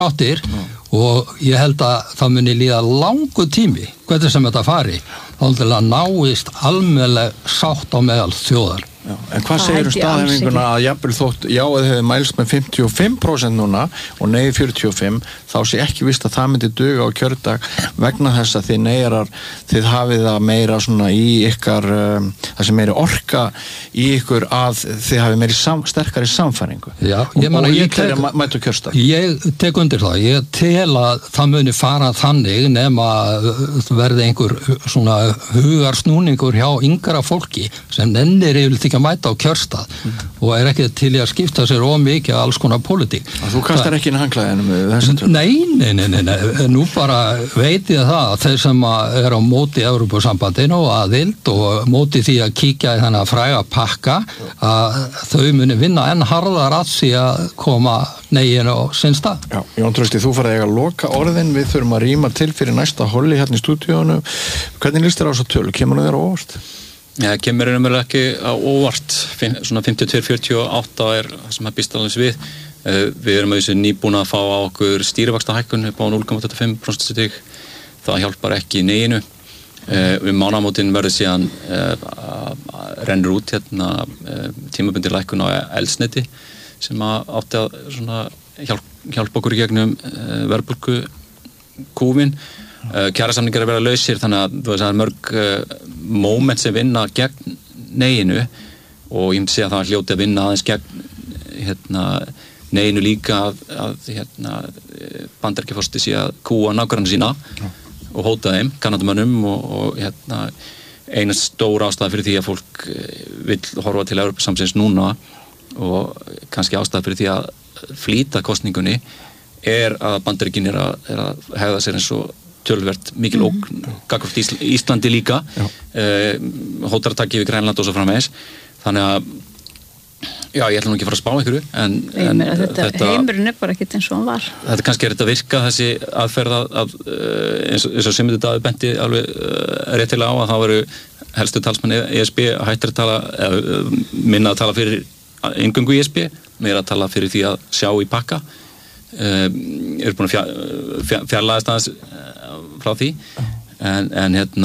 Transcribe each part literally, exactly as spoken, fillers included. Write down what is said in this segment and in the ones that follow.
áttir og ég held að það muni líða langu tími hvernig sem þetta fari þá til að náist almennileg sátt á meðal þjóðar. Já, en hvað segir um staðhæfinguna að jafnvel þótt já að þið hefði mælst með fimmtíu og fimm prósent núna og nei fjörutíu og fimm þá sé ekki víst að það myndi duga á kjördag vegna þess að þið neyrar þið hafið það meira svona í ykkar um, það sem meiri orka í ykkur að þið hafið meiri sam, sterkari samfæringu já, og, og ég tek, mætu kjörstag. Ég tek undir það, ég tel að það muni fara þannig nema verði einhver svona hugarsnúningur hjá yngra fólki sem nennir yfirleitt ekki að mæta á kjörstað mm. og er ekki til í að skipta sér of mikið alls konar pólitík. Þú kastar ekki inn handklæðinu með þessu töl? Nei, nei, nei, nei, nei, nú bara veit ég það að þeir sem er á móti Evrópusambandinu og aðild og móti því að kíkja í þennan fræga pakka að þau muni vinna enn harðar að því að koma neginu á sinn stað. Já, Jón Trausti, þú farið eiga að loka orðin, við þurfum að rýma til fyrir næsta holli hérna í stúdíónu. Hvernig líst þér á þessa tölu? Kemur þér á óvart? Já, kemur einhverjum ekki á óvart. Svona fimmtíu og tvö fjörutíu og átta er það sem það býst alveg við. Við erum auðvitað nýbúin að fá á okkur stýrivaxtahækkun upp á núll komma tuttugu og fimm prósent. Það hjálpar ekki neginu. Um mánaðamótin verður síðan rennur út hérna tímabundin lækkun á eldsneyti sem átti að svona hjálp, hjálpa okkur í gegnum verðbólgu kúfin. Kjarasamningar er verið lausir þannig að það er mörg uh, moment sem vinna gegn neginu og ég myndi segja að það hljóti að vinna aðeins gegn hérna, neginu líka að, að hérna, Bandaríkjaforseti sé að kúa nágranna sína ja. og hóta þeim, Kanadamönnum og, og hérna, eina stór ástæða fyrir því að fólk vill horfa til Evrópusambandsins núna og kannski ástæða fyrir því að flýta kosningunni er að Bandaríkin er að, er að hegða sér eins og tölvert mikil ógn gagnvart Ísl- Íslandi líka uh, hótarataki við Grænland og svo framvegis þannig að já, ég ætla nú ekki að fara að spá einhverju en, en þetta, þetta heimurinn er bara ekkert eins og hann var þetta kannski er þetta að virka þessi aðferð að, að eins, eins og sem þetta bendi alveg uh, réttilega á að það veru helstu talsmenn E S B hættir að tala eða, minna að tala fyrir inngöngu í E S B meira að tala fyrir því að sjá í pakka uh, eru búin að fjár, fjár, fjarlæðast aðeins frá því en, en hérna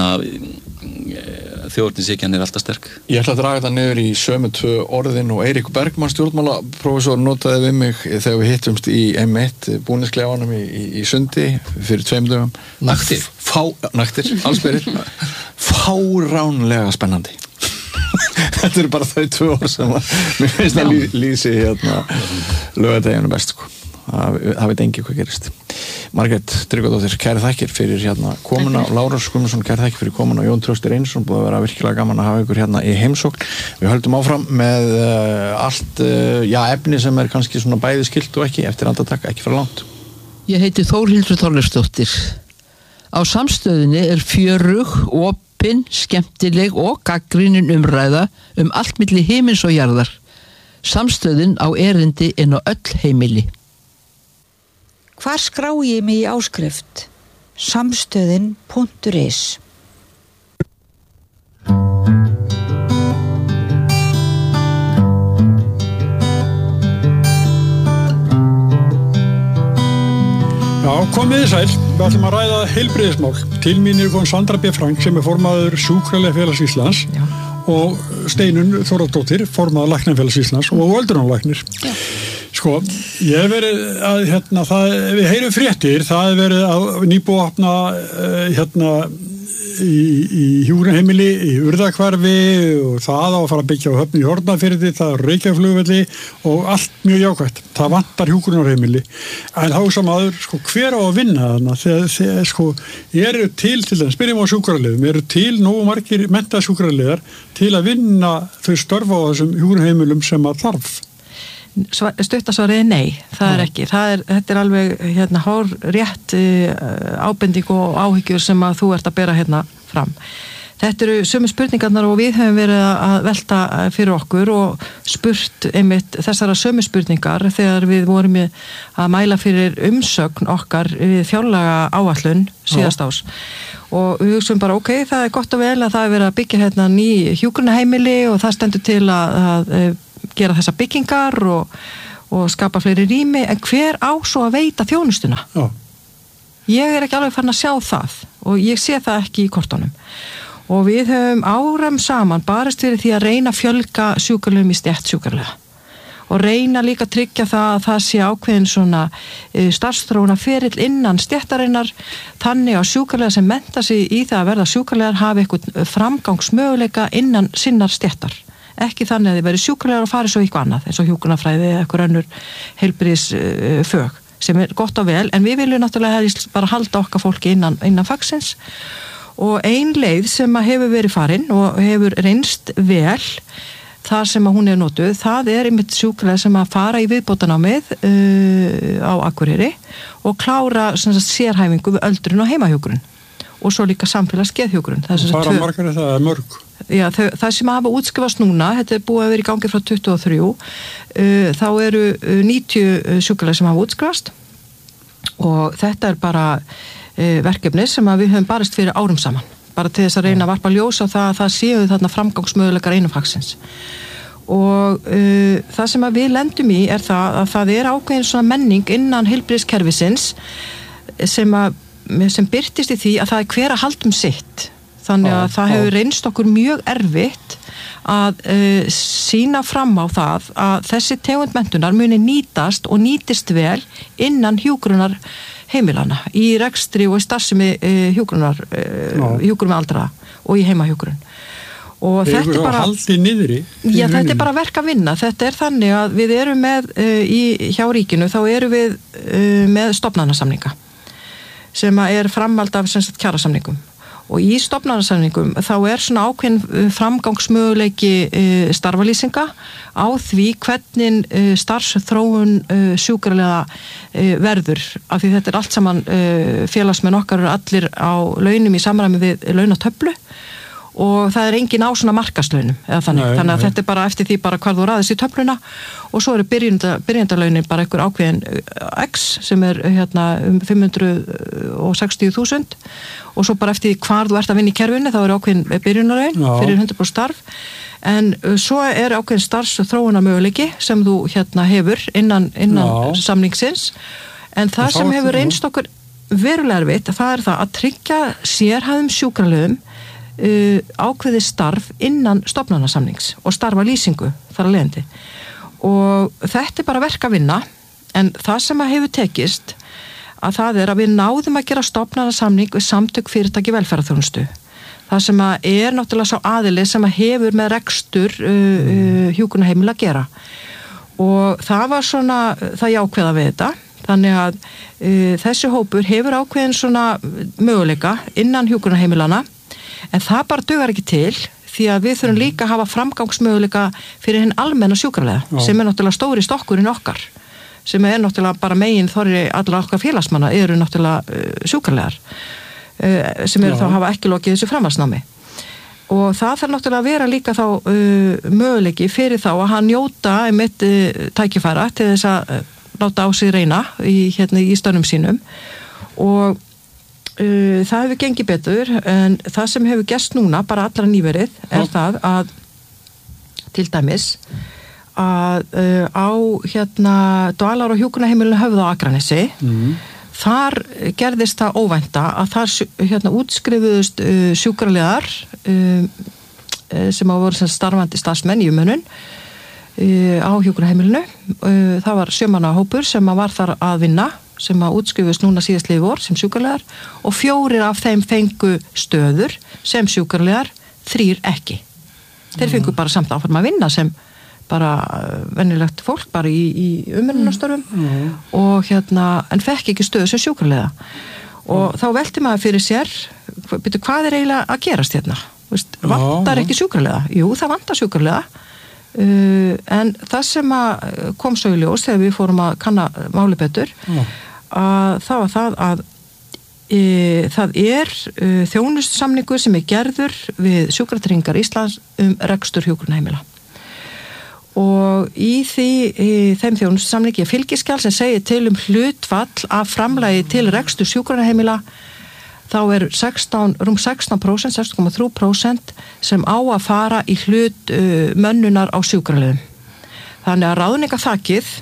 þjóðurnisíkjan er alltaf sterk. Ég ætla að draga þetta niður í sömu tvö orðin og Eirík Bergmann stjórnmálaprófessor notaði við mig þegar við hittumst í M eitt búnisklefanum í, í, í Sundi fyrir tveim dögum. Naktir. Fá, naktir, allsberir. Fáránlega spennandi. Þetta eru bara þau tvö orð sem að, mér finnst að lý, lýsi hérna laugardeginu best sko. Það, það veit engi hvað gerist. Margrét Tryggvadóttir, kæri þakkir fyrir hérna komuna og Lára Guðmundsson, kæri þakkir fyrir komuna og Jón Trausti Reynisson, búið að vera virkilega gaman að hafa ykkur hérna í heimsókn. Við höldum áfram með uh, allt uh, já, efni sem er kannski svona bæði skilt og ekki eftir andartak, ekki fyrir langt. Ég heiti Þórhildur Þorleifsdóttir. Á Samstöðinni er fjörug, opin, skemmtileg og gagnrýnin umræða um allt milli himins og jarðar. Samstöðin á erindi inn á öll heimili. Hvar skrá ég mig í áskrift? Samstöðin punktur is Já, komið þið sæl. Við ætlum að ræða heilbrigðismál. Til mín er komið Sandra B. Frank sem er formaður Sjúkraliðafélags Íslands Já. og Steinunn Þórðardóttir, formaður Læknafélags Íslands og öldrunarlæknir. Já. Sko, ég hef verið að, hérna, það, við heyrum fréttir, það hef verið að nýbúið að opna, uh, hérna, í, í hjúkrunarheimili, í Urðahvarfi og það á að fara að byggja á Höfn í Hornafirði, það er Reykjavíkurflugvelli og allt mjög jákvætt. Það vantar hjúkrunarheimili. En þá sem aður, sko, hver á að vinna þarna? Þegar, þegar, sko, eru til, til þess, spyrjum á sjúkraliðum, eru til nógu margir menntaðir sjúkraliðar til að vinna þau störf á þessum hjúkrunarheimilum sem að þarf? Stuttasvarið er nei, það er ekki það er, þetta er alveg hérna hár rétt ábending og áhyggjur sem að þú ert að bera hérna fram. Þetta eru sömu spurningarnar og við höfum verið að velta fyrir okkur og spurt einmitt þessara sömu spurningar þegar við vorum að mæla fyrir umsögn okkar við fjárlaga áætlun síðast ás. Og við hugsaum bara, ok, það er gott og vel að það er verið að byggja hérna ný hjúkrunarheimili og það stendur til að, að gera þessa byggingar og, og skapa fleiri rými, en hver á svo að veita þjónustuna? Já. Ég er ekki alveg farin að sjá það og ég sé það ekki í kortunum. Og við höfum áram saman barist fyrir því að reyna að fjölga sjúkraliðum í stétt sjúkraliða og reyna líka að tryggja það að það sé ákveðin svona uh, starfsþróuna ferill innan stéttarinnar þannig að sjúkraliðar sem mennta sig í það að verða sjúkraliðar hafi eitthvað framgangsmöguleika innan sinnar stéttar. Ekki þannig að þið verið sjúkraliðar og farið svo eitthvað annað eins og hjúkrunarfræði eða eitthvað önnur heilbrigðis uh, fög sem er gott og vel, en við viljum náttúrulega bara halda okkar fólki innan, innan fagsins og ein leið sem að hefur verið farin og hefur reynst vel þar sem að hún er notuð, það er einmitt sjúkraliðar sem að fara í viðbótanámið uh, á Akureyri og klára sagt, sérhæfingu við öldrun og heimahjúkrun og svo líka samfélagsgeðhjúkrun. Það fara margar það er mörg. Já, þau, það sem hafa útskrifast núna, þetta er búið að vera í gangi frá tuttugu og þrjú, uh, þá eru níutíu sjúkraliðar sem hafa útskrifast og þetta er bara uh, verkefni sem að við höfum barist fyrir árum saman. Bara til þess að reyna að varpa ljós á það að það séu þarna framgangsmöguleikar einum fagsins. Og uh, það sem að við lendum í er það að það er ákveðin svona menning innan heilbrigðiskerfisins sem, að, sem birtist í því að það er hver að halda um sitt. Þannig að á, það hefur reynst okkur mjög erfitt að uh, sína fram á það að þessi tegund menntunar muni nýtast og nýtist vel innan hjúkrunar heimilana, í rekstri og í starfsemi uh, hjúkrunar, uh, hjúkrum með aldraða og í heimahjúkrun. Og Þeir þetta er bara... haldið niðri. Já, þetta er bara verk að vinna. Þetta er þannig að við erum með, uh, í, hjá ríkinu, þá erum við uh, með stofnanasamninga sem er framhald af sem sagt kjarasamningum. Og í stofnanasamningum þá er svona ákveðin framgangsmöguleiki uh, starfalýsinga á því hvernig uh, starfsþróun uh, sjúkraliða uh, verður, af því þetta er allt saman uh, félagsmenn okkar eru allir á launum í samræmi við launatöflu og það er engin á svona markaslaunum eða þannig, nei, þannig að nei. Þetta er bara eftir því bara hvar þú raðist í töfluna og svo eru byrjenda, byrjendalaunin bara einhver ákveðin X sem er hérna um fimm hundruð sextíu þúsund og svo bara eftir hvar þú ert að vinna í kerfinu þá eru ákveðin byrjunarlaun fyrir hundrað prósent starf en svo er ákveðin starfsþróunarmöguleiki sem þú hérna hefur innan, innan samningsins en það, það sem hefur reynst okkur verulega erfitt það er það að tryggja sérhæfðum sjúkraliðum Uh, ákveði starf innan stofnanasamnings og starfa lýsingu þar að leiðandi og þetta er bara verk að vinna en það sem að hefur tekist að það er að við náðum að gera stofnanasamning við samtök fyrirtæki velferðarþjónustu það sem að er náttúrulega sá aðili sem að hefur með rekstur uh, uh, hjúkrunarheimila að gera og það var svona það jákvæða við þetta þannig að uh, þessi hópur hefur ákveðin svona möguleika innan hjúkrunarheimilana en það bara dugar ekki til því að við þurfum líka að hafa framgangsmöguleika fyrir hinn almenna sjúkralega sem er náttúrulega stóri stokkurinn okkar sem er náttúrulega bara megin þorri allar okkar félagsmanna eru náttúrulega uh, sjúkralegar uh, sem eru Já. Þá hafa ekki lokið þessu framhaldsnámi og það þarf náttúrulega að vera líka þá uh, möguleiki fyrir þá að hann njóta einmitt uh, tækifæra til þess að uh, láta á sig reyna í, hérna, í störnum sínum og Uh, það hefur gengið betur en það sem hefur gerst núna bara allra nýverið er Há. Það að til dæmis að uh, á hérna dvalar- og hjúkrunarheimilinu Höfða á Akranesi mm. þar gerðist það óvænta að þar hérna útskrifuðust uh, sjúkraliðar uh, sem á voru sem starfandi starfsmenn í umönnun uh, á hjúkrunarheimilinu uh, það var sjömanna hópur sem að var þar að vinna sem að útskrifuðust núna síðastliðið vor sem sjúkraliðar og fjórir af þeim fengu stöður sem sjúkraliðar, þrír ekki. Þeir fengu bara samt áfram að vinna sem bara venjulegt fólk bara í, í umönnunarstörfum mm. og hérna, en fekk ekki stöðu sem sjúkraliða. Og mm. þá velti maður fyrir sér, byrju, hvað er eiginlega að gerast hérna? Vist, vantar ekki sjúkraliða? Jú, það vantar sjúkraliða. Uh, en það sem að kom svo í ljós þegar við fórum að kanna máli betur mm. að það var það að e, það er e, þjónustusamningur sem er gerður við Sjúkratryggingar Íslands um rekstur hjúkrunarheimila og í því e, þeim þjónustusamningi er fylgiskjal sem segir til um hlutfall af framlagi til rekstur hjúkrunarheimila þá er sextán, rúm sextán prósent, sextán komma þrjú prósent sem á að fara í hlut uh, mönnunar á sjúkraliðum. Þannig að ráðningaþakið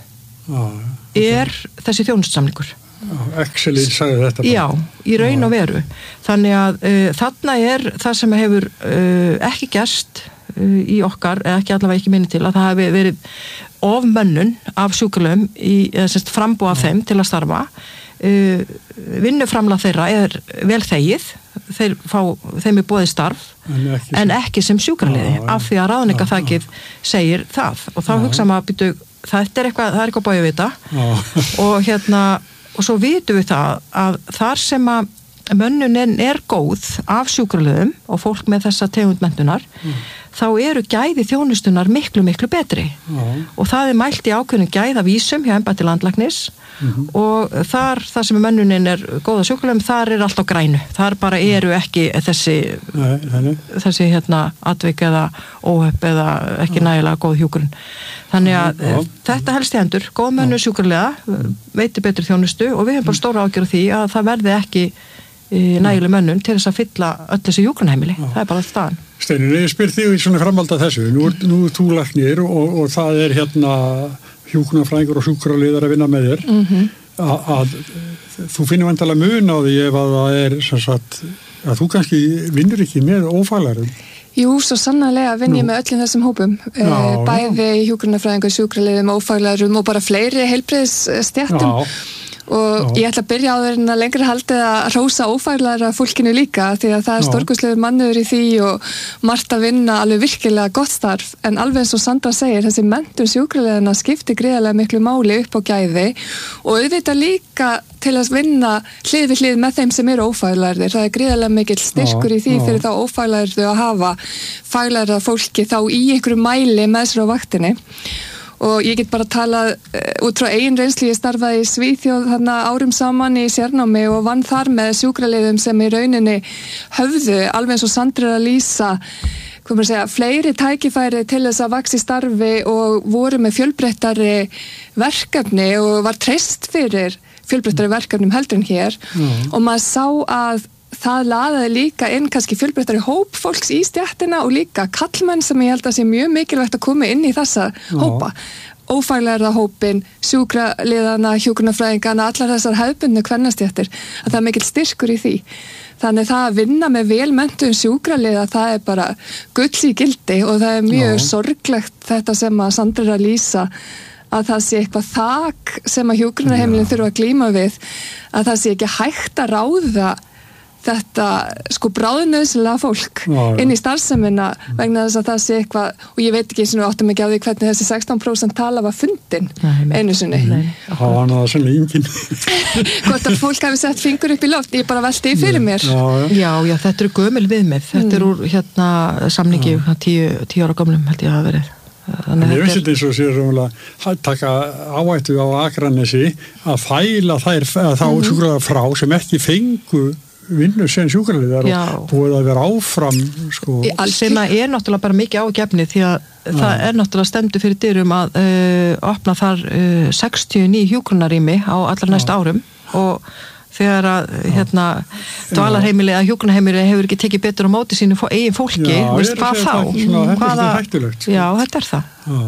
er þessi þjónustusamningur. Excelin sagði þetta bara. Já, í raun og veru. Þannig að uh, þarna er það sem hefur uh, ekki gerst uh, í okkar, eða ekki allavega ekki minni til, að það hefur verið ofmönnun af sjúkralöfum í, eða sérst frambúð af þeim til að starfa. Uh, vinnuframlag þeirra er vel þegið, þeir fá, þeim er boðið starf, en ekki sem, en ekki sem sjúkraliði, af því að ráðningaþakið segir það. Og þá hugsa maður, býtu, þetta er eitthvað, það er eitthvað bóið að vita. Og hérna, og svo vitum við það að þar sem að mönnunin er góð af sjúkraliðum og fólk með þessa tegundmenntunar, mm. þá eru gæði þjónustunar miklu, miklu betri. Mm. Og það er mælt í ákveðnum gæðavísum hjá embætti landlæknis mm. og þar, þar sem mönnunin er góða sjúkraliðum, þar er allt á grænu. Þar bara eru ekki þessi, Nei, þessi hérna, atvik eða óhöpp eða ekki mm. nægilega góð hjúkrun. Þannig að mm. þetta helst í hendur, góð mönnu sjúkraliða, veitir betri þjónustu og við hefum bara stóra ágjör á því að það verði ekki nægileg mönnun til þess að fylla öll þessi hjúkrunarheimili. Það er bara staðan. Steinunn, ég spyr þig í svona framhald af þessu. Nú er, nú er þú læknir og, og það er hérna hjúkrunarfræðingur og sjúkraliðar að vinna með þér. Mm-hmm. að, að þú finnir vandalega mun á því ef að það er sem sagt, að þú kannski vinnur ekki með ófaglærum. Jú, svo sannarlega vinn ég með öllum þessum hópum. Já, bæði hjúkrunarfræðingur, sjúkraliðum, ófaglærum og bara fleiri heilbrigðisstéttum. Já. Og Já. Ég ætla að byrja á þeirinn að lengra haldið að hrósa ófaglæra fólkinu líka því að það er stórkostlegur mannur í því og margt að vinna alveg virkilega gott starf en alveg eins og Sandra segir þessi menntun sjúkraliðana skiptir gríðarlega miklu máli upp á gæði og auðvitað líka til að vinna hlið við hlið með þeim sem eru ófaglærðir. Það er gríðarlega mikill styrkur í því fyrir þá ófaglærðu að hafa faglærða fólki þá í einhverju mæli með sér á vaktinni. Og ég get bara talað uh, út frá eigin reynslu, ég starfaði í Svíþjóð þarna árum saman í sérnámi og vann þar með sjúkraliðum sem í rauninni höfðu, alveg eins og Sandra er að lýsa, hvað maður segja, fleiri tækifæri til þess að vaxa í starfi og voru með fjölbreyttari verkefni og var treyst fyrir fjölbreyttari verkefnum heldur en hér mm. og maður sá að það laðaði líka inn kannski fjölbreyttari hóp fólks í stjættina og líka kallmenn sem ég held að sé mjög mikilvægt að koma inn í þessa Já. Hópa. Ófaglærða hópin, sjúkraliðana, hjúkrunarfræðingana, allar þessar hefðbundnu kvennastjættir, að það er mikill styrkur í því. Þannig það að vinna með velmenntuðum sjúkraliða, það er bara gulls í gildi og það er mjög Já. Sorglegt þetta sem að Sandra er að lýsa að það sé eitthvað þak sem að hjúkrunarheimilin þurfa að glíma við, að það sé ekki hægt að ráða þetta sko bráðnauðsynlega fólk já, já. Inn í starfsemina vegna þess að það sé eitthvað og ég veit ekki svona áttum ekki á því hvernig þessi sextán prósent tala var fundin nei, einu sinni. Það var náða sannlega engin. Hvort að fólk hafi sett fingur upp í loft, ég bara velti í fyrir mér. Já, já, já, já þetta eru gömul viðmið. Þetta mm. er úr hérna samningi tíu, tíu ára gömlum held ég að verið. En ég finnst þetta eins og sér að taka áhættu á Akranesi að fæla þær að þá mm-hmm. sjúkraða frá sem ekki fengu vinnu sem sjúkraliðar og búið að vera áfram sko. Sem að er náttúrulega bara mikið ágefni því að Já. Það er náttúrulega stendur fyrir dyrum að uh, opna þar uh, sextíu og níu hjúkrunarrými á allar næstu árum og þegar að hérna, dvalarheimili eða hjúkrunarheimili hefur ekki tekið betur á móti sínu eigin fólki, Já, veist hvað þá? Svona, þetta er hættulegt. Já, þetta er það. Já.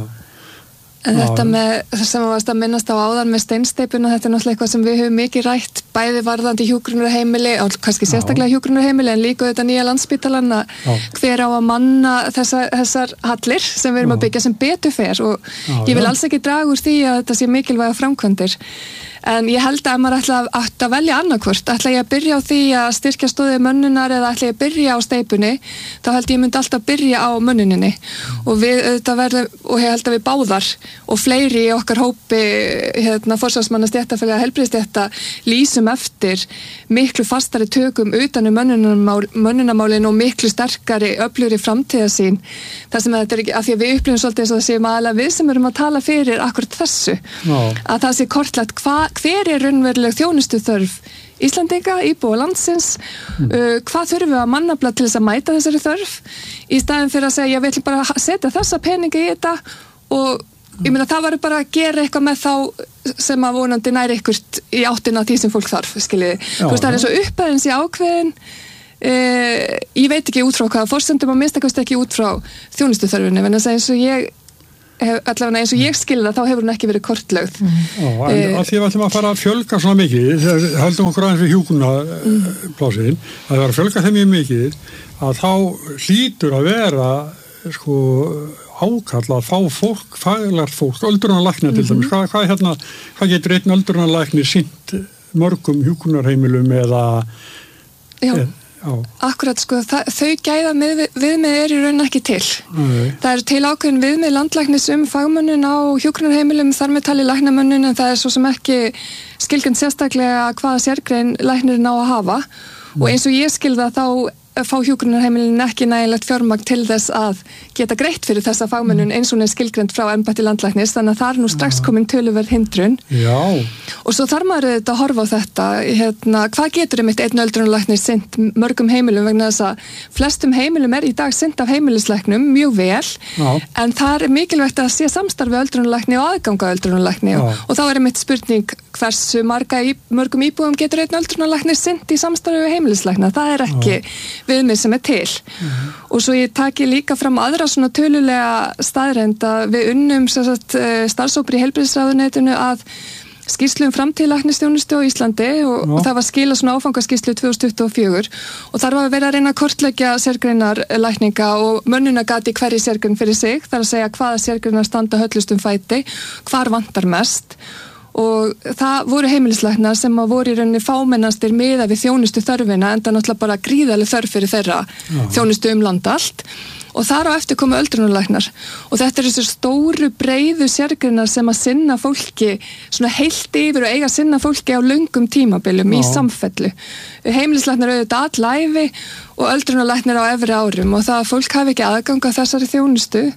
En þetta með, það sem varst að minnast á áðan með steinsteipuna, þetta er náttúrulega eitthvað sem við höfum mikið rætt, bæði varðandi hjúkrunarheimili og kannski sérstaklega hjúkrunarheimili en líka þetta nýja Landspítalan að hver á að manna þessa, þessar hallir sem við erum að byggja sem betur fer og Já, ég vil alls ekki draga úr því að þetta sé mikilvæga framkvæmdir. En ég held að maður ætla að, að velja annarkvort. Ætla ég að byrja á því að styrkja stóðið mönnunar eða ætla ég að byrja á steipunni, þá held ég myndi alltaf byrja á mönnuninni. Og við auðvitað verðum, og ég held að við báðar, og fleiri í okkar hópi, hérna, forsvarsmanna stéttafélaga, heilbrigðisstétta, lýsum eftir miklu fastari tökum utan um mönnunamál, mönnunamálin og miklu sterkari, öflugri framtíðarsýn. Það sem að þetta er ekki, af því að við upplifum svolítið eins og það séum aðalega við sem erum að tala fyrir akkurat þessu. Já. Að það sé kortlegt hvað hver er raunveruleg þjónustu þörf Íslandinga, íbúa landsins mm. uh, hvað þurfum við að mannafla til þess að mæta þessari þörf í staðin fyrir að segja við ætlum bara að setja þessa peninga í þetta og ég meina það var bara að gera eitthvað með þá sem að vonandi næri ekkert í áttina því sem fólk þarf skiljiði, þú veist það er eins og upphæðins í ákveðin uh, ég veit ekki út frá hvaða forsendum og minnst ekki út frá þjónustu þörfunni en þess að eins og ég allavega eins og ég skilða þá hefur hún ekki verið kortlögð. Já, en að því að við ætlum að fara að fjölga svona mikið, þegar heldum okkur aðeins við hjúkrunarplásin, að það var að fjölga þeim mjög mikið, að þá hlýtur að vera sko ákall að fá fólk, faglegt fólk, öldrunarlækna til dæmis, hvað, hvað, hérna, hvað getur einn öldrunarlækni sinnt mörgum hjúkrunarheimilum eða Já. eð, Já. Akkurat sko, það, þau gæða við, viðmið er í raun ekki til. Nei. Það er til ákveðin viðmið landlæknis um fagmönnun á hjúkrunarheimilum, þar með tali læknamönnun, en það er svo sem ekki skilgjönd sérstaklega hvaða sérgrein læknirinn á að hafa. Mm. Og eins og ég skilða þá fá hjúkrunarheimilin ekki nægilegt fjármagn til þess að geta greitt fyrir þessa fagmönnun eins og hún er skilgreind frá embætti landlæknis, þannig að það er nú strax komin töluverð hindrun. Já. Og svo þarf maður auðvitað að horfa á þetta, hérna, hvað getur einmitt einn öldrunarlæknir sinnt mörgum heimilum, vegna þess að flestum heimilum er í dag sinnt af heimilislæknum mjög vel, Já. En það er mikilvægt að sé samstarfi öldrunarlækni og aðganga öldrunarlækni og, og þá er einmitt spurning hversu marga í, mörgum íbúðum getur einn öldrunarlæknir sinnt í samstarfi við heimilislækna, það er ekki viðmið sem er til. Mm-hmm. Og svo ég taki líka fram aðra svona tölulega staðreynd að við unnum starfshópur í heilbrigðisráðuneytinu að skýrslu um framtíðlæknisþjónustu á Íslandi og, og það var skilað svona áfangaskýrslu tvö þúsund tuttugu og fjögur og þar var verið að reyna að kortleggja sérgreinar lækninga og mönnunagati hverju sérgrein fyrir sig, þar að segja hvaða sérgreinar standa höllustum fæti, hvar vantar mest og það voru heimilislæknar sem að voru í rauninni fámennastir miða við þjónustu þörfina enda náttúrulega bara gríðarleg þörf fyrir þeirra Já. Þjónustu um land allt og þar á eftir komu öldrunarlæknar og þetta er þessu stóru breiðu sérgreinar sem að sinna fólki svona heilt yfir og eiga að sinna fólki á löngum tímabilum Já. Í samfellu. Heimilislæknar auðvitað allæfi og öldrunarlæknar á efri árum og það að fólk hafi ekki aðgang að þessari þjónustu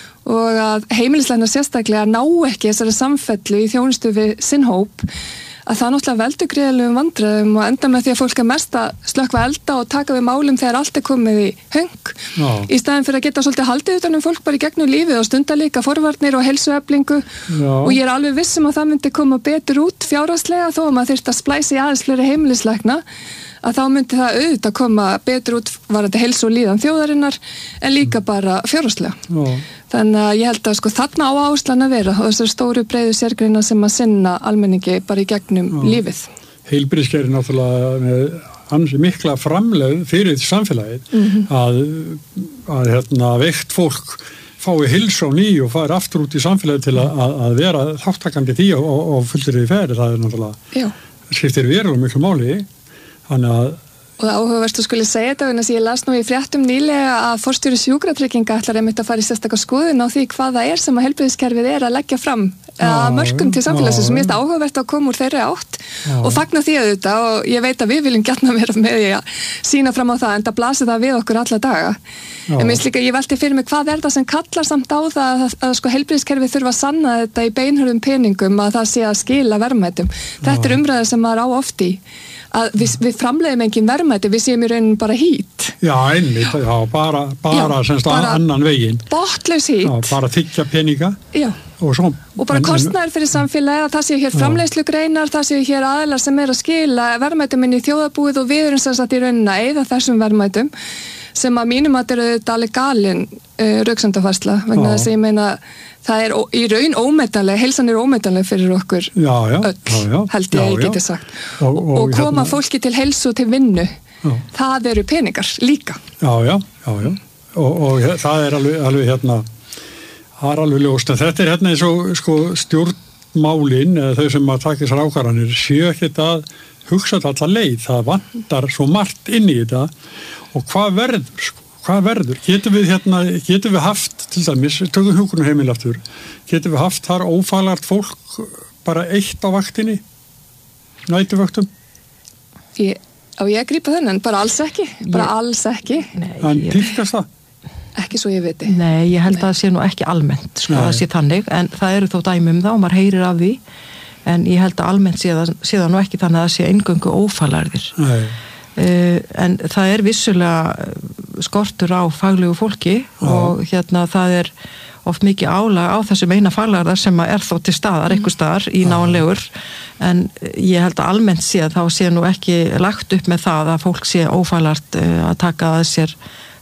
og að heimilislæknar sérstaklega ná ekki þessari samfellu í þjónustu við sinn hóp að það náttúrulega veldur gríðarlegum vandræðum og enda með því að fólk er mest að slökkva elda og taka við málum þegar allt er komið í höng Já. Í staðin fyrir að geta svolítið haldið utan um fólk bara í gegnum lífið og stunda líka forvarnir og heilsueflingu og ég er alveg viss um að það myndi koma betur út fjárhagslega þó að maður þyrfti að splæsa í aðeins fleiri heimilislækna að þá myndi það auðvitað koma betur út varandi heilsu og líðan þjóðarinnar en líka bara fjárhagslega. Já. Þannig að ég held að sko þarna á áherslan að vera og þessar stóru breiðu sérgreina sem að sinna almenningi bara í gegnum Já. Lífið. Heilbrigðiskerfið er náttúrulega með ansi mikla framlegð fyrir samfélagið mm-hmm. að, að hérna, veikt fólk fái heilsu á ný og fari aftur út í samfélagið til að, að vera þáttakandi því og, og fulltir í ferð. Það er náttúrulega skiptir verulega miklu máli. Þannig að og það áhugavert að skuli segja þetta vegna sem ég las nú í fréttum nýlega að forstjóri sjúkratrygginga ætlar einmitt að fara í sérstaka skoðun á því hvað það er sem að heilbrigðiskerfið er að leggja fram að mörkum til samfélagsins sem ég finnst áhugavert að koma úr þeirri átt já. Og fagna því að þetta og ég veit að við viljum gjarna vera með því að sína fram á það en það blasir það við okkur alla daga já. En minnst líka ég velti fyrir mig hvað er það sem kallar samt á það að, að, að sko heilbrigðiskerfið þurfa að sanna þetta í beinhörðum peningum að það sé að skila verðmætum þetta er umræða sem maður á oft í að við, við framleiðum engin verðmæti, við séum í raunin bara hít. Já, einmitt, já, bara, bara, já, semst bara annan veginn. Botlaus hít. Já, bara þykja peninga. Já. Og, svo, og bara kostnæður fyrir samfélagi að það séu hér framleiðslugreinar, það séu hér aðilar sem er að skila verðmætum inn í þjóðarbúið og við erum sem sagt í raunin að eyða þessum verðmætum sem að mínum að eru þetta alveg galin uh, röksemdafærsla, vegna þess að ég meina það er ó, í raun ómetanleg, heilsan er ómetanleg fyrir okkur já, já, öll, já, já, held ég já, að ég geti sagt. Og, og, og koma hérna, fólki til heilsu og til vinnu, já. Það eru peningar líka. Já, já, já, já. Og, og það er alveg, alveg hérna, það er alveg ljóst, en þetta er hérna eins og sko, stjórnmálin, eða þau sem að taka þessar ákvarðanir, séu ekkert að hugsa þetta alla leið, það vantar svo margt inn í þetta og hvað verður, sko? Hvað verður? Getum við hérna, getum við haft til dæmis, tökum hjúkrunarheimili aftur, getum við haft þar ófaglegt fólk bara eitt á vaktinni, nætuvöktum? Ég, á ég að grípa þennan, bara alls ekki, bara ég, alls ekki. Nei, en tíðkast það? Ekki svo ég viti. Nei, ég held Nei. Að það sé nú ekki almennt, sko, það sé þannig, en það eru þó dæmi um það og maður heyrir af því, en ég held að almennt sé það, sé það nú ekki þannig að það sé eingöngu ófaglærðir. Nei. Uh, en það er vissulega skortur á faglegu fólki Já. Og hérna það er oft mikið álag á þessum eina faglæðar sem er þó til staðar, einhver staðar í náanlegur en ég held að almennt sé að þá sé nú ekki lagt upp með það að fólk sé ófaglært uh, að taka að sér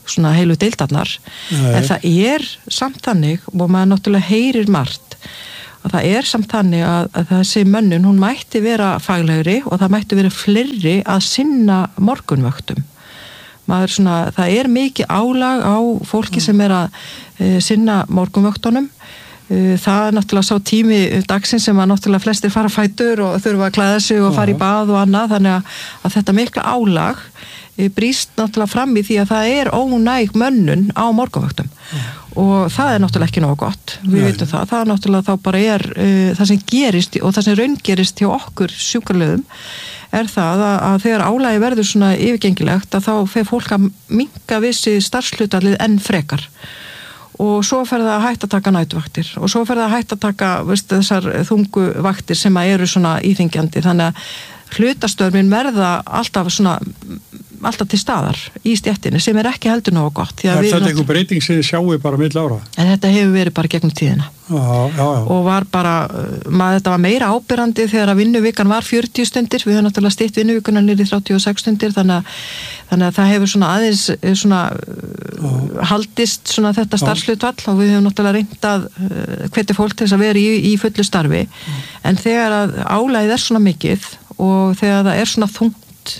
svona heilu deildarnar, en það er samt þannig, og maður náttúrulega heyrir margt, að það er samt þannig að, að þessi mönnun, hún mætti vera faglegri og það mætti vera fleiri að sinna morgunvöktum. Maður svona, það er mikið álag á fólki sem er að e, sinna morgunvöktunum. E, það er náttúrulega sá tími dagsins sem að náttúrulega flestir fara fætur og þurfa að klæða sig og fara í bað og annað, þannig að, að þetta mikla álag e, brýst náttúrulega fram í því að það er ónæg mönnun á morgunvöktum. Og það er náttúrulega ekki nógu gott, við veitum það, það er náttúrulega þá bara er uh, það sem gerist og það sem raungerist hjá okkur sjúkraliðum er það að, að þegar álagi verður svona yfirgengilegt að þá fer fólk að minnka vissi starfshlutfallið enn frekar og svo fer það að hætta að taka næturvaktir og svo fer það að hætta að taka veist, þessar þungu vaktir sem að eru svona íþingjandi, þannig að hlutastörfin verða alltaf svona alltaf til staðar í stéttinni sem er ekki heldur nógu gott. Er þetta einhver breyting sem þið sjáu bara mill ára? En þetta hefur verið bara gegnum tíðina. Já, já, já. Og var bara, maður þetta var meira ábyrrandi þegar að vinnuvikan var fjörutíu stundir, við höfum náttúrulega stytt vinnuvikuna niður í þrjátíu og sex stundir, þannig að, þannig að það hefur svona aðeins svona já. haldist svona þetta starfshlutfall og við höfum náttúrulega reynt að hvetja fólk til þess að vera í, í fullu starfi, já. En þegar að álagið er svona mikið og þegar það er svona þungt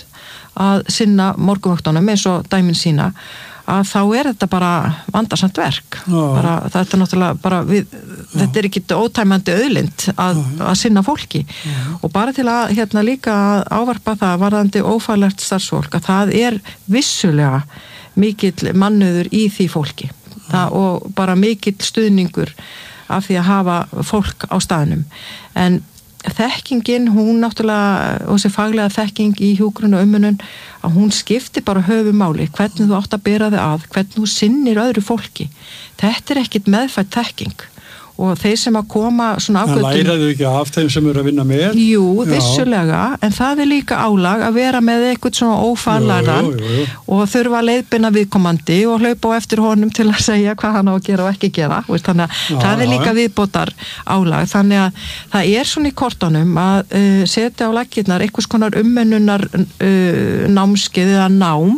að sinna morgunvöktunum eins og dæmin sína, að þá er þetta bara vandarsamt verk. Bara, þetta er náttúrulega bara við, þetta er ekki ótæmandi auðlind að, að sinna fólki. Já. Og bara til að hérna líka ávarpa það varðandi ófaglært starfsfólk að það er vissulega mikill mannauður í því fólki. Það, og bara mikill stuðningur af því að hafa fólk á staðnum. En þekkingin, hún náttúrulega og þessi faglega þekking í hjúkrun og umönnun að hún skipti bara höfumáli hvernig þú átt að bera þig að, hvernig þú sinnir öðru fólki. Þetta er ekkit meðfædd þekking og þeir sem að koma svona afgöldum... Það læraðu ekki af þeim sem eru að vinna með? Jú, vissulega, en það er líka álag að vera með eitthvað svona ófarlæran og þurfa að leiðbeina viðkomandi og hlaupa á eftir honum til að segja hvað hann á að gera og ekki gera. Þannig að já, það er líka viðbótar álag. Þannig að það er svona í kortunum að uh, setja á laggirnar einhvers konar umönnunar uh, námskeið eða nám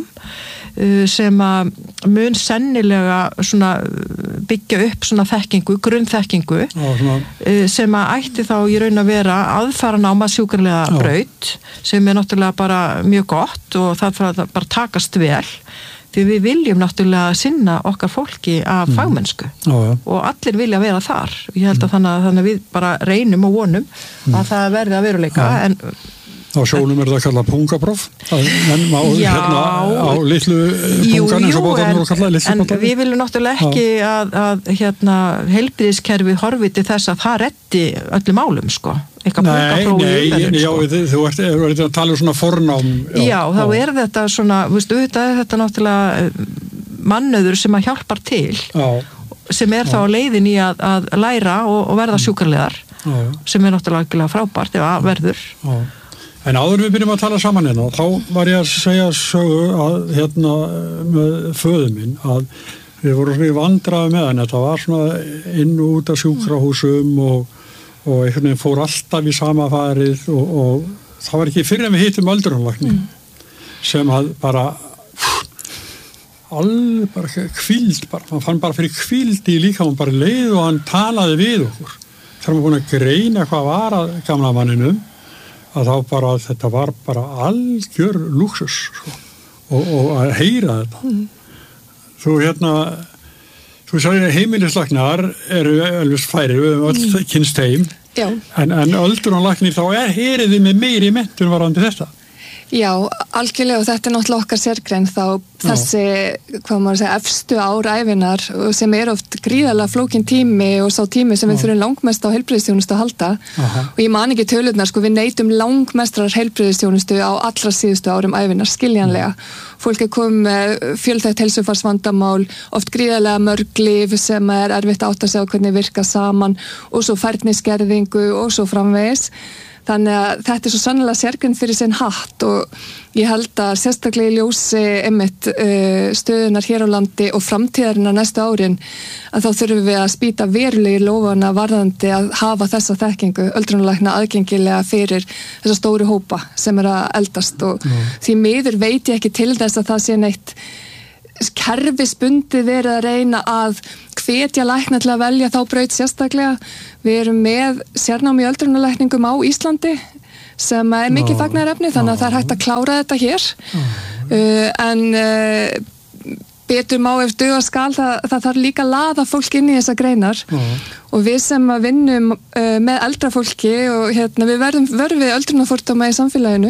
sem að mun sennilega svona byggja upp svona þekkingu, grunnþekkingu Já, sem að ætti þá í raun að vera aðfara náma sjúkrarlega braut sem er náttúrulega bara mjög gott og það þarf að bara takast vel því við viljum náttúrulega sinna okkar fólki af mm. fagmennsku Já, ja. Og allir vilja vera þar ég held að þannig að, þannig að við bara reynum og vonum mm. að það verði að veruleika ja. En á sjónum er það að kalla pungapróf en á, hérna, á litlu pungan eins og bóðan voru að kalla litlu en bóðan. Við viljum náttúrulega ekki að, að hérna, heilbrigðiskerfið horfi til þess að það reddi öllum málum sko. Nei, nei, nei já, sko. Þú ert, ert að tala um svona fornám Já, já þá já. Er þetta svona veistu, þetta er þetta náttúrulega mannöður sem að hjálpar til já. Sem er já. Þá á leiðin í að, að læra og, og verða sjúkrarlegar sem er náttúrulega frábært ef að verður Já En áður við byrjum að tala saman hérna, þá var ég að segja sögu að hérna með föðu minn að við vorum svona vandraði með hann, þetta var svona inn og út af sjúkrahúsum og, og einhvern veginn fór alltaf í sama farið og, og það var ekki fyrir en við hittum öldrunarlækni mm. sem að bara alveg bara kvíld bara, hann fann bara fyrir kvíld í líka, hann bara leið og hann talaði við okkur. Þegar hann búin að greina hvað var að gamla manninum að þá bara, þetta var bara algjör lúksus sko, og, og að heyra þetta. Mm. Þú hérna, þú sagði heimilislæknar eru alveg færi, við höfum öll mm. kynst heim, en, en öldrunarlæknir þá er heyriði með meiri menntun varandi þetta. Já, algjörlega og þetta er náttúrulega okkar sérgrein þá þessi, hvað maður segja, efstu áræfinar sem er oft gríðarlega flókin tími og sá tími sem við þurfum langmest á heilbrigðisþjónustu að halda Aha. Og ég man ekki tölurnar, sko, við neytum langmestrar heilbrigðisþjónustu á allra síðustu árum æfinar, skiljanlega. Fólk er komið með fjölþætt heilsufarsvandamál, oft gríðarlega mörg lyf sem er erfitt átt að segja hvernig virka saman og svo færniskerðingu og svo framvegis. Þannig að þetta er svo sannlega sérgrein fyrir sinn hatt og ég held að sérstaklega í ljósi einmitt uh, stöðunar hér á landi og framtíðarinnar næstu árin að þá þurfum við að spýta verulegi lófana varðandi að hafa þessa þekkingu öldrunarlækna aðgengilega fyrir þessa stóru hópa sem er að eldast og mm. því miður veit ég ekki til þess að það sé neitt kerfisbundið verið að reyna að hvetja lækna til að velja þá braut sérstaklega. Við erum með sérnám í öldrunarlækningum á Íslandi sem er mikið fagnaðarefni, þannig að það er hægt að klára þetta hér. Uh, en uh, betur má ef duga skal, það, það þarf líka að laða fólk inn í þessa greinar. Og við sem að vinnum uh, með eldra fólki og hérna, við verðum vörfið öldrunarfordóma í samfélaginu.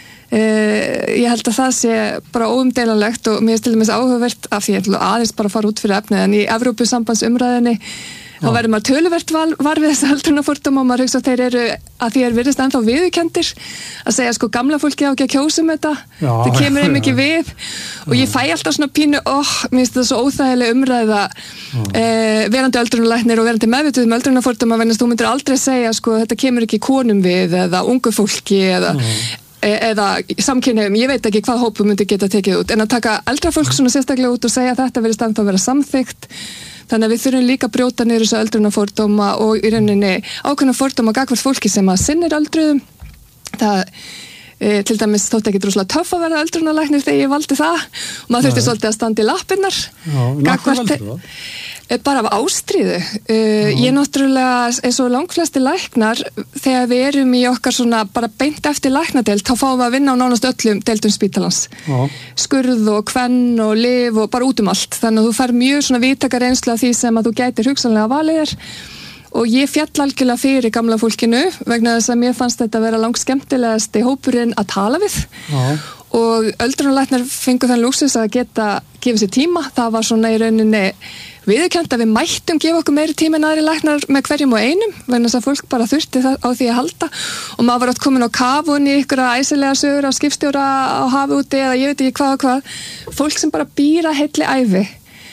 Uh, ég held að það sé bara óumdeilanlegt og mér er til dæmis áhugavert af því ég aðeins bara fara út fyrir efnið en í Evrópusambandsumræðinni þá verður maður töluvert var, var við þessi öldrunarfordóma og maður hugsa að þeir eru að því er virðist ennþá viðurkenndir að segja sko gamla fólki á ekki að kjósa um þetta já, það kemur þeim ekki við og ég fæ alltaf svona pínu oh, mér finnst það svo óþægileg umræða uh, verandi öldrunarlæknir og verandi meðvituð um öldrunarfordóma vegna þú myndir aldrei segja sko þetta kemur ekki konum við eða ungu fólki eða eða samkynhneigðum, ég veit ekki hvað hópum myndi geta tekið út, en að taka eldra fólk svona sérstaklega út og segja að þetta verið stand að vera samþykkt, þannig að við þurfum líka að brjóta niður þessu öldrunarfordóma og í rauninni ákveðna fordóma gagvart fólki sem að sinnir öldruðum. Það e, til dæmis þótt ekki droslega töff að vera öldrunarlæknir þegar ég valdi það og maður þurfti svolítið að standa í lappirnar gagvart bara af ástríðu. Uh, ég náttúrulega, eins og langflesti læknar, þegar við erum í okkar svona bara beint eftir læknadeild, þá fáum við að vinna á nánast öllum deildum spítalans. Já. Skurð og kvenn og lyf og bara út um allt. Þannig að þú fær mjög svona víðtæka reynslu af því sem að þú gætir hugsanlega valið þér. Og ég fjall algjörlega fyrir gamla fólkinu vegna þess að mér fannst þetta að vera langt skemmtilegasti hópurinn að tala við. Já. Og öldrunarlæknar fengu þann lúksus að geta gefið sér tíma. Það var svona í rauninni viðurkennt að við mættum gefa okkur meiri tíma en aðri læknar með hverjum og einum vegna þess að fólk bara þurfti á því að halda og maður var átt komin á kafun í ykkur æsilega sögur af skipstjóra á hafi úti eða ég veit ekki hvað og hvað fólk sem bara býra heilli ævi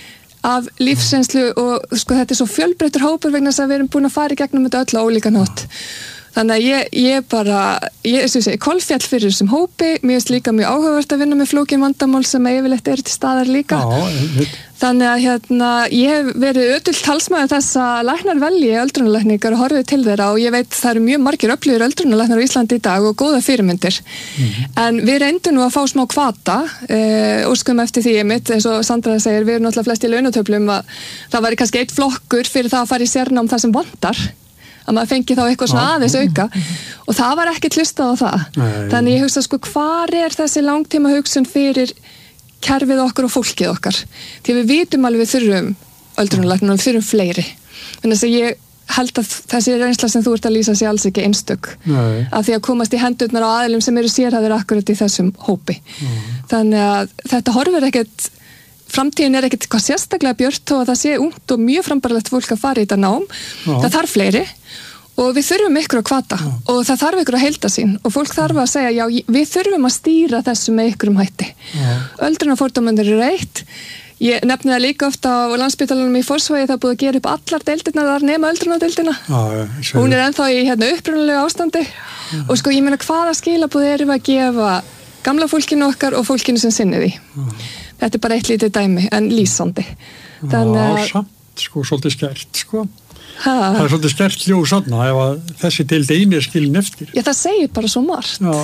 af lífsreynslu og sko þetta er svo fjölbreyttur hópur vegna þess að við erum búin að fara í gegnum þetta öll á ólíkan hátt. Þannig að ég, ég bara, ég sé, kolfjall fyrir þessum hópi, mér finnst líka mjög áhugavert að vinna með flókin vandamál sem yfirleitt eru til staðar líka. Já, þannig að hérna, ég hef verið ödult talsmaður þess að læknar velji öldrunarlækningar og horfið til þeirra og ég veit það eru mjög margir öflugir öldrunarlæknar á Íslandi í dag og góða fyrirmyndir. Mm-hmm. En við reyndum nú að fá smá hvata, eh, óskum eftir því einmitt, eins og Sandra segir, við erum náttúrulega flest í launatöflum að það væri kannski eitt flokkur fyrir það að fara í sérnám það sem vantar. Að maður fengi þá eitthvað svona aðeins auka og það var ekki hlustað á það. Nei. Þannig ég hugsa sko hvar er þessi langtíma hugsun fyrir kerfið okkar og fólkið okkar því við vitum alveg við þurfum öldrunarlækna og við þurfum fleiri þannig að ég held að þessi reynsla sem þú ert að lýsa sé alls ekki einstök Nei. Að því að komast í hendurnar á aðilum sem eru sérhæfðir akkurat í þessum hópi Nei. Þannig að þetta horfir ekkert framtíðin er ekkert hvað sérstaklega björt og að það sé ungt og mjög frambarlegt fólk að fara í þetta nám Já. Það þarf fleiri og við þurfum ykkur að hvata Já. Og það þarf ykkur að heilda sín og fólk þarf að segja já, við þurfum að stýra þessu með ykkur um hætti öldrunarfordómarnir eru eitt ég nefni það líka ofta á Landspítalanum í Fossvogi það er búið að gera upp allar deildirnar þar nema öldrunardeildina hún er ennþá í hérna, upprunalegu ástandi Já. Og sko ég meina hvaða skilaboð erum við að gefa gamla fólkinu okkar og fólkinu sem sinni því þetta er bara eitt lítið dæmi en lýsandi þannig að Já, samt, sko, svolítið skert sko Ha. Það er svolítið skert ljós þarna ef að þessi deild einu er skilin eftir. Já, það segir bara svo margt. Já.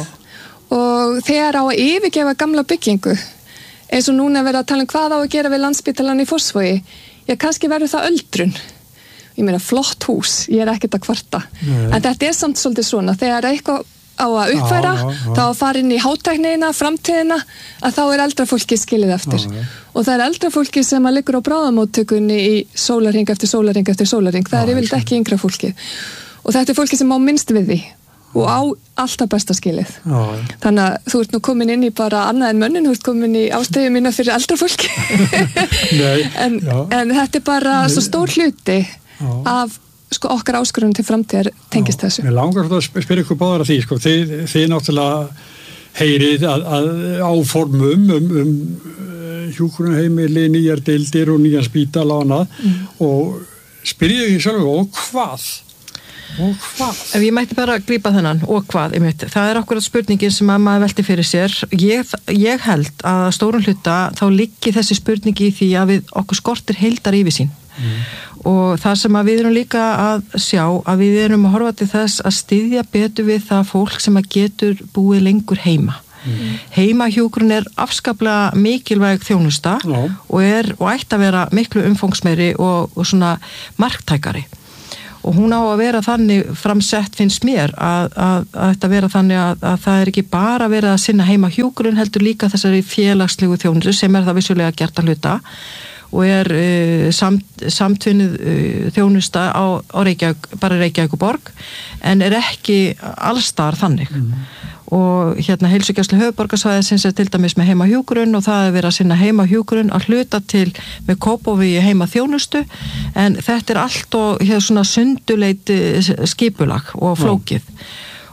Og þegar á að yfirgefa gamla byggingu, eins og núna verið að tala um hvað á að gera við Landspítalann í Fossvogi, já, kannski verður það öldrun. Ég meina, flott hús, ég er ekkert að kvarta. Nei. En þetta er samt svolítið svona, þegar eitthvað á að uppfæra, já, já, já. Þá að fara inn í hátæknina, framtíðina, að þá er eldra fólki skilið eftir. Já, og það er eldra fólki sem að liggur á bráðamóttökunni í sólarhring eftir sólarhring eftir sólarhring. Það er yfirleitt ekki yngra fólki. Og þetta er fólki sem á minnst við því og á alltaf besta skilið. Já, já. Þannig að þú ert nú komin inn í bara annað en mönnin, þú ert komin í ástöðu mína fyrir eldra fólki. Nei, en, en þetta er bara Nei. Svo stór hluti já. Af sko okkar áskorunum til framtíðar tengist þessu. Mér langar að spyrja ykkur báðar að því, sko, þið, þið náttúrulega heyrið að, að áformum um, um hjúkrunarheimili, nýjar deildir og nýjan spítala og annað mm. og spyrja ykkur sjálf og hvað? Og hvað? Ef ég mætti bara grípa þennan, og hvað? Einmitt, það er akkurat spurningin sem að maður velti fyrir sér. Ég, ég held að stórun hluta þá liggi þessi spurningi í því að við okkur skortir heildar yfirsýn. Mm. Og það sem að við erum líka að sjá að við erum að horfa til þess að styðja betur við það fólk sem að getur búið lengur heima Mm. Heimahjúkrun er afskaplega mikilvæg þjónusta mm. og er og ætti að vera miklu umfangsmeiri og, og svona marktækari. Og hún á að vera þannig framsett finnst mér að, að, að þetta vera þannig að, að það er ekki bara verið að sinna heimahjúkrun heldur líka þessari félagslegu þjónustu sem er það vissulega gert að hluta og er uh, samt, samtvinnið uh, þjónusta á, á Reykjavík, bara Reykjavík og borg en er ekki allsstaðar þannig. Mm. Og hérna heilsugæslu höfuðborgarsvæðisins er til dæmis með heimahjúkrun og það er verið að sinna heimahjúkrun að hluta til með Kópavogi heimaþjónustu en þetta er allt og hér svona sunduleiti skipulag og flókið mm.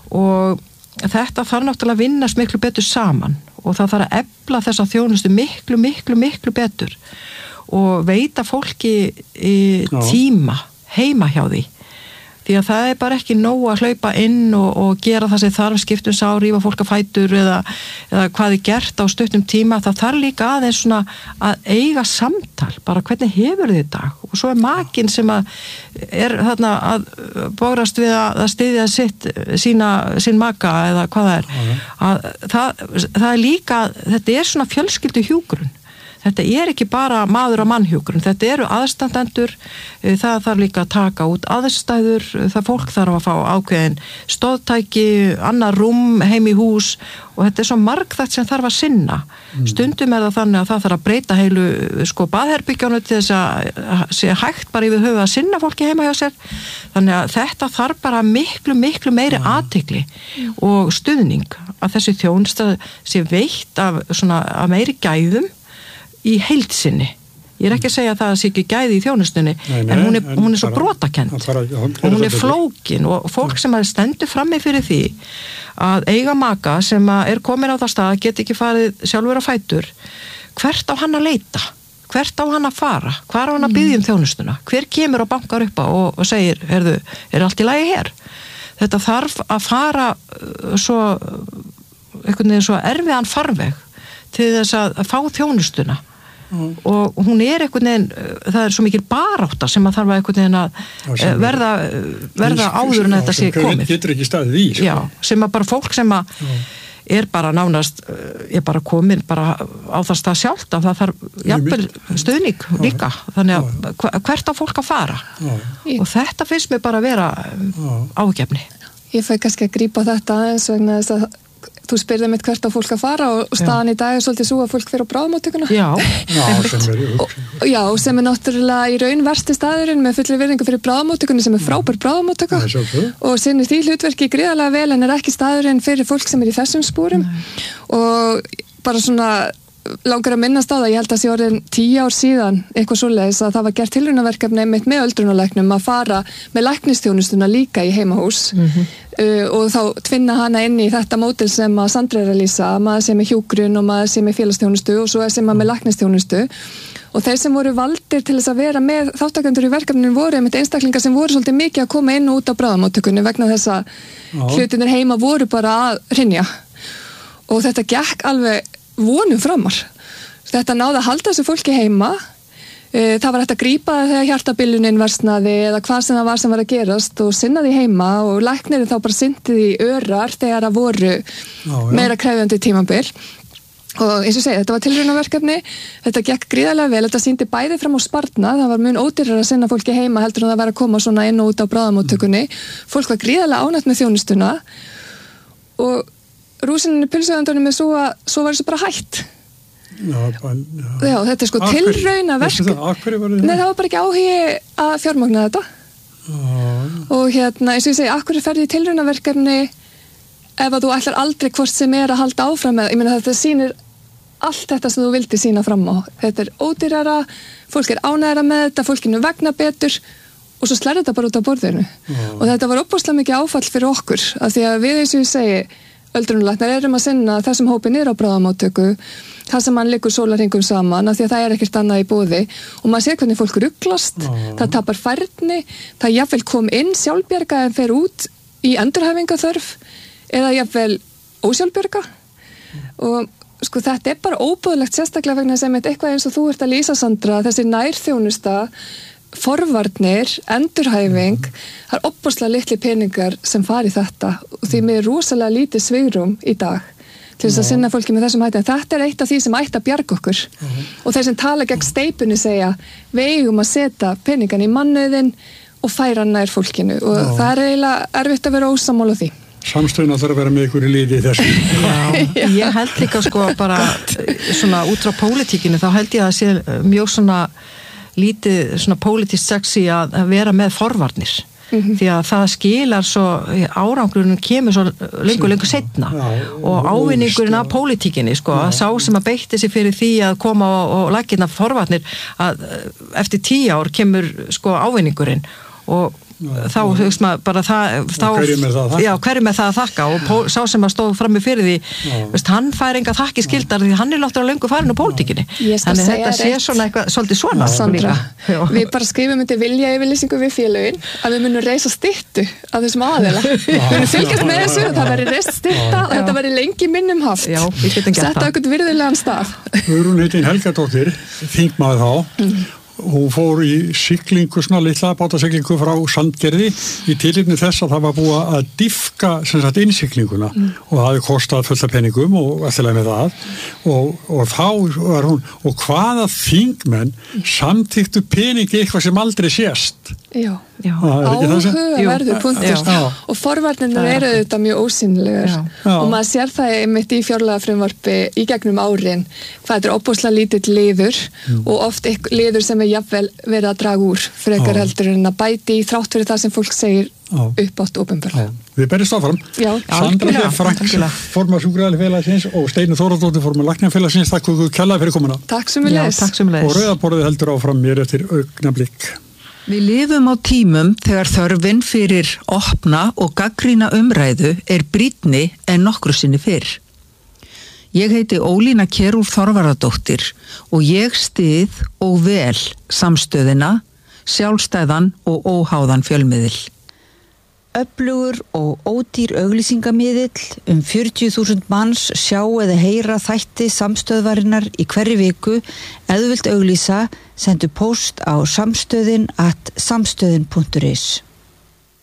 og þetta þarf náttúrulega að vinnast miklu betur saman og það þarf að efla þessa þjónustu miklu, miklu, miklu betur og veita fólki í tíma heima hjá því. Því að það er bara ekki nóg að hlaupa inn og, og gera það sem þarf skiptum sá, rífa fólk að fætur eða, eða hvað er gert á stuttum tíma. Það þarf líka aðeins svona að eiga samtal, bara hvernig hefur þið í dag? Og svo er makinn sem að er þarna að bórast við að, að styðja sitt, sína, sín maka eða hvað það er. Að, það, það er líka, þetta er svona fjölskyldu hjúkrun. Þetta er ekki bara maður og mannhjúkrun, þetta eru aðstandendur, það þarf líka að taka út aðstæður, það fólk þarf að fá ákveðin stóðtæki, annar rúm, heim í hús og þetta er svo margþætt sem þarf að sinna. Mm. Stundum er það þannig að það þarf að breyta heilu sko baðherbyggjónu til þess að sé hægt bara yfir höfuð að sinna fólki heima hjá sér. Þannig að þetta þarf bara miklu, miklu meiri athygli mm. og stuðning að þessi þjónusta sé veitt af, svona, af meiri gæðum í heildsinni. Ég er ekki að segja að það sé ekki gæði í þjónustunni, nei, nei, en hún er, hún er svo brotakent og hún er flókin og fólk sem er stendur frammi fyrir því að eiga maka sem er komin á það stað, get ekki farið sjálfur á fætur, hvert á hann að leita? Hvert á hann að fara? Hvar á hann að biðja um þjónustuna? Hver kemur og bankar upp á og, og segir, heyrðu, er allt í lagi hér? Þetta þarf að fara svo, einhvern veginn svo erfiðan farveg til þess að fá þjónustuna mm. og hún er einhvern veginn, það er svo mikil barátta sem að þarf að einhvern veginn að verða, verða áður en þetta sé komið. Getur ekki staðið í. Sko. Já, sem að bara fólk sem að mm. er bara nánast, er bara komin bara á það stað sjálft að það þarf jafnvel stuðning líka, þannig að hvert á fólk að fara Já. Og þetta finnst mér bara að vera ágefni. Ég fæ kannski að grípa þetta eins vegna þess að þú spyrði mitt hvert á fólk að fara og staðan já. Í dag er svolítið svo að fólk fyrir á bráðamóttökuna. Já, já, sem er, og, já, sem er náttúrulega í raun versti staðurinn með fullri virðingu fyrir bráðamóttökunni sem er frábær bráðamóttöka og sinnir því hlutverki gríðarlega vel en er ekki staðurinn fyrir fólk sem er í þessum spúrum Nei. Og bara svona langar að minnast á það, ég held að sé orðin tíu ár síðan eitthvað svoleiðis að það var gert tilraunaverkefni einmitt með öldrunarlæknum að fara með læknisþjónustuna líka í heimahús mm-hmm. uh, og þá tvinna hana inn í þetta mótil sem að Sandra er að lýsa, maður sem er hjúkrun og maður sem er félagsþjónustu og svo er sem maður með læknisþjónustu og þeir sem voru valdir til þess að vera með þáttakendur í verkefninu voru einmitt einstaklingar sem voru svolítið mikið að koma inn og út á bráðamóttökunni vegna þess að hlutinir heima voru bara að hrynja og þetta gekk alveg vonum framar. Þetta náði að halda þessu fólki heima. Það var hægt að grípa það þegar hjartabilunin versnaði eða hvað sem það var sem var að gerast og sinna því heima og læknirinn þá bara syndi því örar þegar það voru já, já. Meira krefjandi tímabil. Og eins og segja, þetta var tilraunaverkefni, þetta gekk gríðarlega vel, þetta sýndi bæði fram á sparnað, það var mun ódýrara að sinna fólki heima heldur en það var að koma svona inn og út á bráðamóttökunni. Fólk var gríðarlega ánægt með þjónustuna og rúsinin í pylsuðandunum er svo að svo var þessu bara hætt. Já, bara, já. já, þetta er sko tilraunaverk. Nei, það var bara ekki áhugi að fjármagna þetta. Já. Og hérna, eins og ég segi, akkur er ferðið í tilraunaverkefni ef að þú ætlar aldrei hvort sem er að halda áfram með, ég meina þetta sýnir allt þetta sem þú vildi sýna fram á. Þetta er ódýrara, fólk er ánægara með þetta, fólkinu vegna betur og svo slær þetta bara út á borðinu. Já. Og þetta var opaslega mikið áfall fyrir okkur, af því að við eins og ég segi öldrunarlæknar erum að sinna þessum hópi niður á bráðamóttöku það sem hann liggur sólarhringum saman af því að það er ekkert annað í boði og maður sér hvernig fólk rugglast Ó. Það tapar færni, það jafnvel kom inn sjálfbjarga en fer út í endurhæfingaþörf eða jafnvel ósjálfbjarga og sko þetta er bara óbúðlegt sérstaklega vegna sem eitthvað eins og þú ert að lýsa Sandra þessi nærþjónusta forvarnir, endurhæfing það er opbúrslega litli peningar sem fari þetta og því með rosalega lítið svigrum í dag til þess að sinna fólki með þessum hætti, en þetta er eitt af því sem ætti að bjarga okkur og þeir sem tala gegn steypunni segja við eigum að setja peningan í mannauðinn og færa nær fólkinu og Já. Það er eiginlega erfitt að vera ósammála því. Samstöðin þarf að vera með ykkur í liði í þessu. Já, ég held líka sko bara svona út frá pólitíkinni, þá held ég að sé mjög svona lítið svona pólitískt sexy að vera með forvarnir. Mm-hmm. Því að það skilar svo árangurinn kemur svo löngu löngu seinna og ávinningurinn af pólitíkinni sko, að sá sem að beitti sig fyrir því að koma og, og laggirna forvarnir að eftir tíu ár kemur sko ávinningurinn og Já, þá hugst maður bara það þá, hverjum er það að þakka, já, hverjum er það að þakka og pó, sá sem að stóð frammi fyrir því veist, hann fær enga þakki skildar því hann er láttur á löngu farin úr pólitíkinni þannig þetta sé svona eitthvað svolítið svona Sandra, við bara skrifum þetta vilja yfirlýsingu við félögin að við munum reisa styttu af þessum aðeila við munum fylgjast með þessu og það verður reist stytta og þetta verður lengi minnum haft já, setta okkur virðulegan stað Hugrún heitin Helgadóttir þingmaður þá mm. Hún fór í siglingu, svona litla bátasiglingu frá Sandgerði í tilefni þess að það var búið að dýfka sem sagt innsiglinguna mm. og það hefði kostað fullt af peningum og alltaf með það og, og þá var hún og hvaða þingmenn samþyktu peningi eitthvað sem aldrei sést Já, já. áhugaverður punktur og forvarnirnar eru þetta mjög ósýnilegar og maður sér það einmitt í fjárlagafrumvarpi í gegnum árin hvað er óbúslega lítill liður mm. og oft liður sem er jafnvel verið að draga úr frekar já. Heldur en að bæti í þrátt fyrir það sem fólk segir upp átt opinberlega. Við berjumst áfram Sandra Björk Franks formar Sjúkradalafélagsins og Steinunn Þórðardóttir formar Læknafélagsins, takk fyrir kærlega fyrir komuna. Takk sömuleiðis. Og rauðaborðið heldur áfram mér eftir augnablik. Við lifum á tímum þegar þörfin fyrir opna og gagnrýna umræðu er brýnni en nokkru sinni fyrr. Ég heiti Ólína Kjerúl Þorvarðardóttir og ég styð og vel samstöðina, sjálfstæðan og óháðan fjölmiðil. Öflugur og ódýr auglýsingamiðill um fjörutíu þúsund manns sjá eða heyra þætti samstöðvarinnar í hverri viku eða þú vilt auglýsa, sendu post á samstöðin at samstöðin punktur is.